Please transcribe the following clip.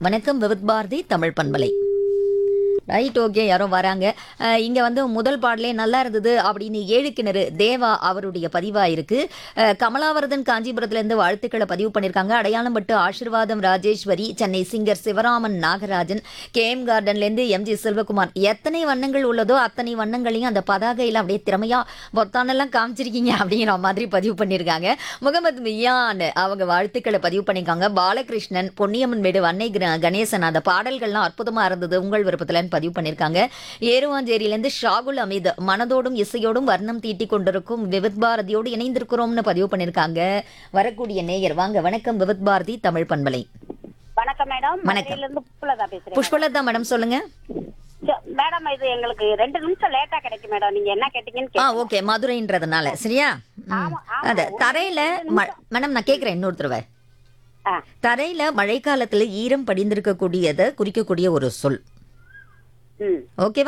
வணக்கம் விவித் பாரதி தமிழ் பண்பலை. Right, okay, யாரோ வராங்க. இங்க வந்து முதல் பாடலே நல்லா இருந்தது அப்படின்னு ஏழு கிணறு தேவா அவருடைய பதிவா இருக்கு. கமலாவரதன் காஞ்சிபுரத்துல இருந்து வாழ்த்துக்களை பதிவு பண்ணிருக்காங்க. அடையாளம் பட்டு ஆசீர்வாதம் ராஜேஸ்வரி, சென்னை சிங்கர் சிவராமன் நாகராஜன், கேஎம் கார்டன்ல இருந்து எம்ஜி செல்வகுமார். எத்தனை வண்ணங்கள் உள்ளதோ அத்தனை வண்ணங்களையும் அந்த பதாகையில அப்படியே திறமையா பொத்தானெல்லாம் காமிச்சிருக்கீங்க அப்படிங்கிற மாதிரி பதிவு பண்ணிருக்காங்க. முகமது மியான் அவங்க வாழ்த்துக்களை பதிவு பண்ணிருக்காங்க. பாலகிருஷ்ணன் பொன்னியம்மன் மேடு அன்னை கணேசன் அந்த பாடல்கள்லாம் அற்புதமா இருந்தது உங்கள் விருப்பத்துல பதிவு பண்ணிருக்காங்க. ஏருவாஞ்சேரியிலிருந்து ஷாகுல் அமீத் மனதோடும் இசையோடும் வர்ணம் தீட்டி கொண்டிருக்கும் விவித் பாரதியோடு இணைந்திருக்கிறோம்னு பதிவு பண்ணிருக்காங்க. வரக்கூடிய நேயர் வாங்க. வணக்கம் விவித் பாரதி தமிழ் பண்பலை. வணக்கம் மேடம். வணக்கம். புஷ்பலதா பேசுறேன். புஷ்பலதா மேடம் சொல்லுங்க. மேடம் இது எங்களுக்கு 2 நிமிஷம் லேட்டா கிடைக்கும் மேடம். நீங்க என்ன கேட்டீங்கன்னு ஓகே, மதுரைன்றதுனால சரியா. அத தரையில மேடம் நான் கேக்குறேன் இன்னொரு தடவை. தரையில மழைக்காலத்துல ஈரம் படிந்திருக்க கூடியதை குறிக்கக்கூடிய ஒரு சொல். ஓகேவா?